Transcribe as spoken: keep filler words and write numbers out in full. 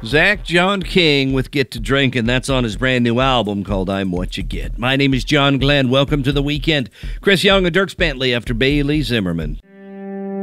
Zach John King with Get to Drinkin'. That's on his brand new album called I'm What You Get. My name is John Glenn. Welcome to the weekend. Chris Young and Dirks Bentley after Bailey Zimmerman.